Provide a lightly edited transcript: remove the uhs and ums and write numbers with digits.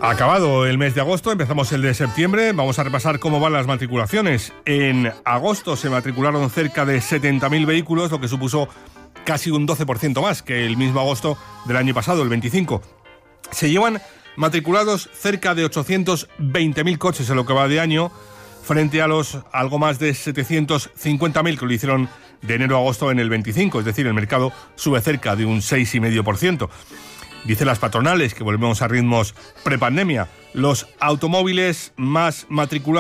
Acabado el mes de agosto, empezamos el de septiembre. Vamos a repasar cómo van las matriculaciones. En agosto se matricularon cerca de 70.000 vehículos, lo que supuso casi un 12% más que el mismo agosto del año pasado, el 25. Se llevan matriculados cerca de 820.000 coches en lo que va de año, frente a los algo más de 750.000 que lo hicieron de enero a agosto en el 25. Es decir, el mercado sube cerca de un 6,5%. Dicen las patronales que volvemos a ritmos prepandemia. Los automóviles más matriculados